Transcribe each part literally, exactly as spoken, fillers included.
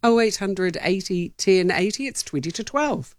oh eight hundred eighty ten eighty. It's twenty to twelve.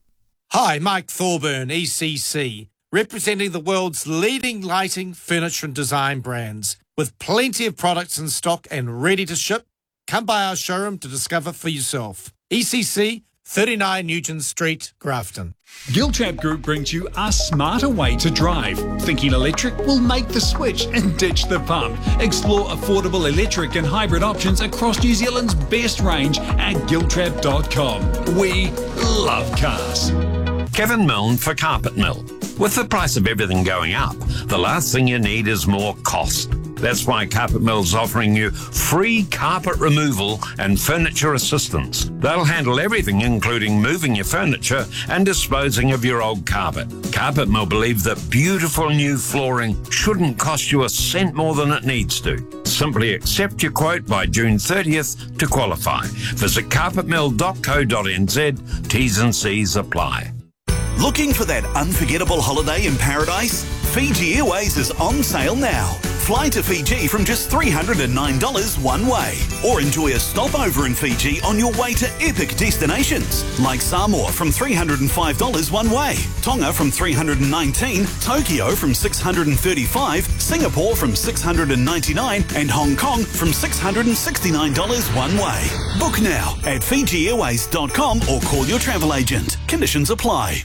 Hi, Mike Thorburn, E C C, representing the world's leading lighting, furniture and design brands. With plenty of products in stock and ready to ship, come by our showroom to discover for yourself. E C C, thirty-nine Nugent Street, Grafton. Giltrap Group brings you a smarter way to drive. Thinking electric? Will make the switch and ditch the pump. Explore affordable electric and hybrid options across New Zealand's best range at giltrap dot com. We love cars. Kevin Milne for Carpet Mill. With the price of everything going up, the last thing you need is more cost. That's why Carpet Mill's offering you free carpet removal and furniture assistance. They'll handle everything, including moving your furniture and disposing of your old carpet. Carpet Mill believe that beautiful new flooring shouldn't cost you a cent more than it needs to. Simply accept your quote by June thirtieth to qualify. Visit carpet mill dot co dot n z. T's and C's apply. Looking for that unforgettable holiday in paradise? Fiji Airways is on sale now. Fly to Fiji from just three hundred nine dollars one way. Or enjoy a stopover in Fiji on your way to epic destinations like Samoa from three hundred five dollars one way, Tonga from three hundred nineteen dollars, Tokyo from six hundred thirty-five dollars, Singapore from six hundred ninety-nine dollars and Hong Kong from six hundred sixty-nine dollars one way. Book now at fiji airways dot com or call your travel agent. Conditions apply.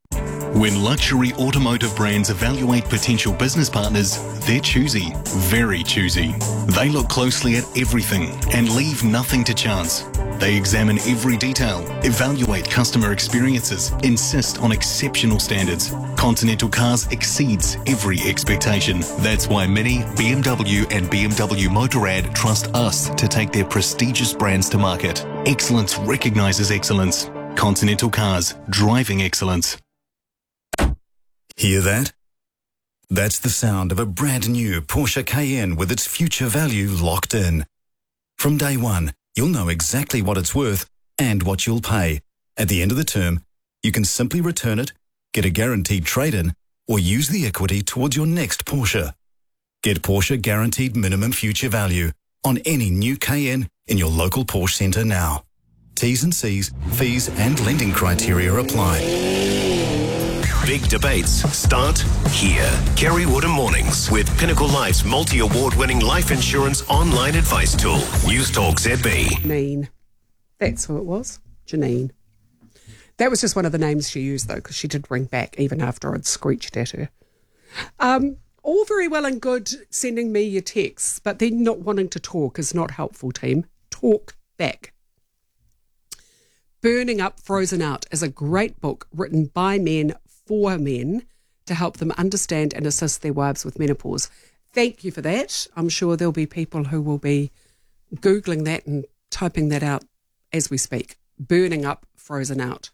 When luxury automotive brands evaluate potential business partners, they're choosy, very choosy. They look closely at everything and leave nothing to chance. They examine every detail, evaluate customer experiences, insist on exceptional standards. Continental Cars exceeds every expectation. That's why many B M W and B M W Motorrad trust us to take their prestigious brands to market. Excellence recognizes excellence. Continental Cars, driving excellence. Hear that? That's the sound of a brand new Porsche Cayenne with its future value locked in. From day one, you'll know exactly what it's worth and what you'll pay. At the end of the term, you can simply return it, get a guaranteed trade-in, or use the equity towards your next Porsche. Get Porsche Guaranteed Minimum Future Value on any new Cayenne in your local Porsche centre now. T's and C's, fees and lending criteria apply. Big debates start here. Kerry Woodham Mornings with Pinnacle Life's multi-award winning life insurance online advice tool. News Talk Z B. Janine. That's who it was. Janine. That was just one of the names she used, though, because she did ring back even after I'd screeched at her. Um, all very well and good sending me your texts, but then not wanting to talk is not helpful, team. Talk back. Burning Up, Frozen Out is a great book written by men for men to help them understand and assist their wives with menopause. Thank you for that. I'm sure there'll be people who will be Googling that and typing that out as we speak. Burning Up, Frozen Out.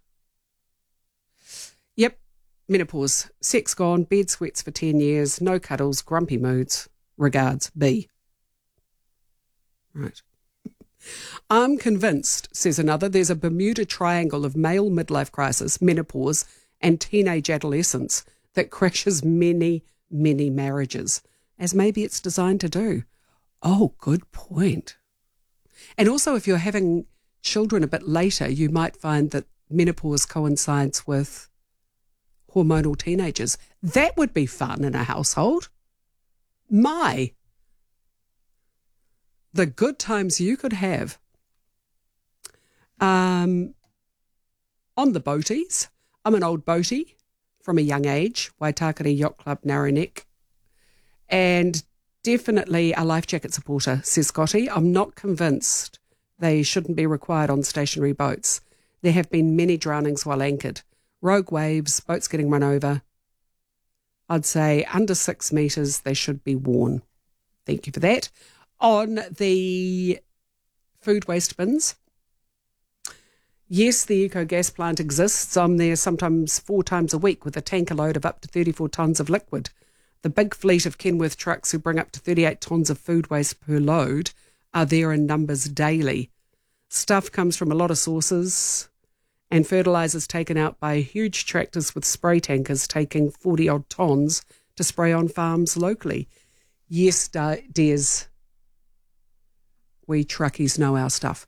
Yep, menopause. Sex gone, bed sweats for ten years, no cuddles, grumpy moods. Regards, B. Right. I'm convinced, says another, there's a Bermuda Triangle of male midlife crisis, menopause, and teenage adolescence that crashes many, many marriages, as maybe it's designed to do. Oh, good point. And also, if you're having children a bit later, you might find that menopause coincides with hormonal teenagers. That would be fun in a household. My, the good times you could have. Um, on the boaties. I'm an old boatie from a young age, Waitakere Yacht Club, Narrow Neck, and definitely a life jacket supporter, says Scotty. I'm not convinced they shouldn't be required on stationary boats. There have been many drownings while anchored. Rogue waves, boats getting run over. I'd say under six metres they should be worn. Thank you for that. On the food waste bins, yes, the Eco Gas plant exists. I'm there sometimes four times a week with a tanker load of up to thirty-four tonnes of liquid. The big fleet of Kenworth trucks who bring up to thirty-eight tonnes of food waste per load are there in numbers daily. Stuff comes from a lot of sources, and fertilisers taken out by huge tractors with spray tankers taking forty-odd tonnes to spray on farms locally. Yes, Des, we truckies know our stuff.